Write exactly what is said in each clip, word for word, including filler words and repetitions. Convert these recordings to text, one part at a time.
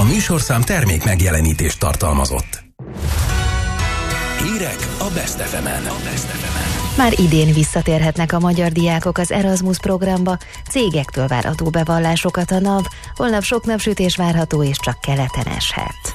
műsorszám termék megjelenítést tartalmazott. Hírek a Best ef emen. Már idén visszatérhetnek a magyar diákok az Erasmus programba, cégektől vár adóbevallásokat a NAV, holnap sok napsütés várható és csak keleten eshet.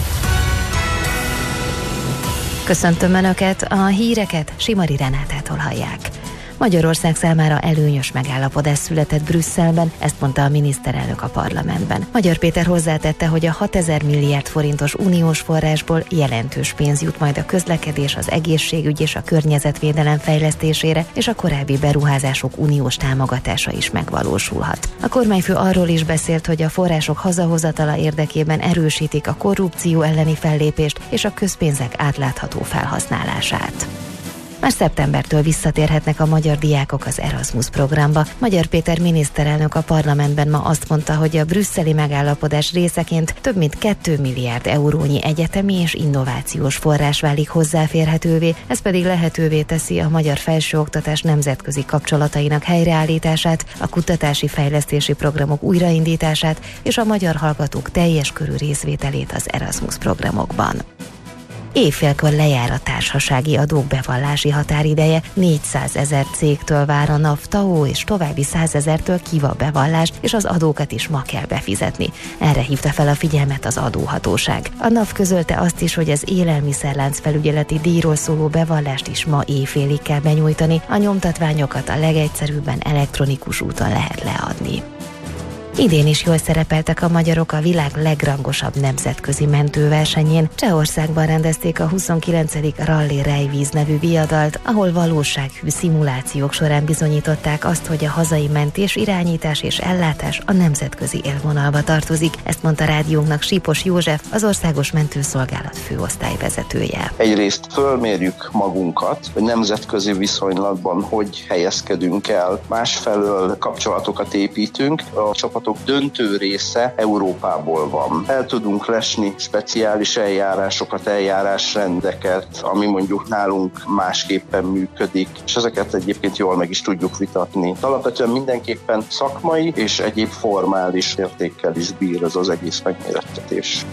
Köszöntöm Önöket, a híreket Simari Renátától hallják. Magyarország számára előnyös megállapodás született Brüsszelben, ezt mondta a miniszterelnök a parlamentben. Magyar Péter hozzátette, hogy a hatezer milliárd forintos uniós forrásból jelentős pénz jut majd a közlekedés, az egészségügy és a környezetvédelem fejlesztésére, és a korábbi beruházások uniós támogatása is megvalósulhat. A kormányfő arról is beszélt, hogy a források hazahozatala érdekében erősítik a korrupció elleni fellépést és a közpénzek átlátható felhasználását. Már szeptembertől visszatérhetnek a magyar diákok az Erasmus programba. Magyar Péter miniszterelnök a parlamentben ma azt mondta, hogy a brüsszeli megállapodás részeként több mint két milliárd eurónyi egyetemi és innovációs forrás válik hozzáférhetővé, ez pedig lehetővé teszi a magyar felsőoktatás nemzetközi kapcsolatainak helyreállítását, a kutatási fejlesztési programok újraindítását és a magyar hallgatók teljes körű részvételét az Erasmus programokban. Évfélkor lejár a társasági adók bevallási határideje, négyszázezer cégtől vár a NAV té á o és további százezertől Kiva bevallást, és az adókat is ma kell befizetni. Erre hívta fel a figyelmet az adóhatóság. A NAV közölte azt is, hogy az élelmiszerlánc felügyeleti díjról szóló bevallást is ma éjfélig kell benyújtani, a nyomtatványokat a legegyszerűbben elektronikus úton lehet leadni. Idén is jól szerepeltek a magyarok a világ legrangosabb nemzetközi mentőversenyén. Csehországban rendezték a huszonkilencedik Rally Rejvíz nevű viadalt, ahol valósághű szimulációk során bizonyították azt, hogy a hazai mentés, irányítás és ellátás a nemzetközi élvonalba tartozik. Ezt mondta rádiónknak Sípos József, az Országos Mentőszolgálat főosztályvezetője. Egyrészt fölmérjük magunkat, hogy nemzetközi viszonylatban hogy helyezkedünk el, másfelől kapcsolatokat építünk. A csapatok döntő része Európából van. El tudunk lesni speciális eljárásokat, eljárásrendeket, ami mondjuk nálunk másképpen működik, és ezeket egyébként jól meg is tudjuk vitatni. Alapvetően mindenképpen szakmai és egyéb formális értékkel is bír ez az egész megmérettetés.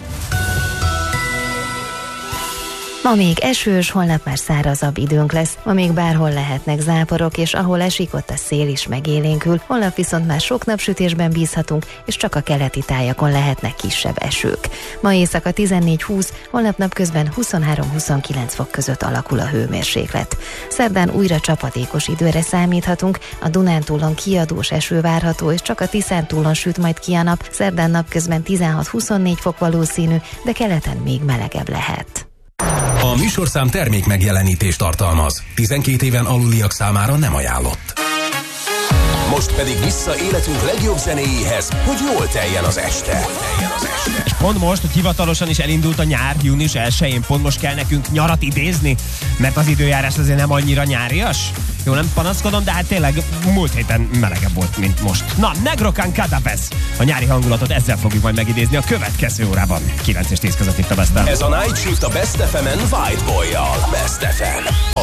Ma még esős, holnap már szárazabb időnk lesz, ma még bárhol lehetnek záporok, és ahol esik, ott a szél is megélénkül, holnap viszont már sok napsütésben bízhatunk, és csak a keleti tájakon lehetnek kisebb esők. Ma éjszaka tizennégy-húsz, holnap napközben huszonhárom-huszonkilenc fok között alakul a hőmérséklet. Szerdán újra csapadékos időre számíthatunk, a Dunántúlon kiadós eső várható, és csak a Tiszántúlon süt majd ki a nap, szerdán napközben tizenhat-huszonnégy fok valószínű, de keleten még melegebb lehet. A műsorszám termék megjelenítést tartalmaz. tizenkét éven aluliak számára nem ajánlott. Most pedig vissza életünk legjobb zenéjéhez, hogy jól teljen az este. És pont most, hogy hivatalosan is elindult a nyár, június elsején, pont most kell nekünk nyarat idézni, mert az időjárás azért nem annyira nyárias. Jó, nem panaszkodom, de hát tényleg múlt héten melegebb volt, mint most. Na, Negrokan Cadapes! A nyári hangulatot ezzel fogjuk majd megidézni a következő órában. kilenc és tíz között itt a Best. Ez a Night Shift a Best ef emen White Boy-jal. Best ef em.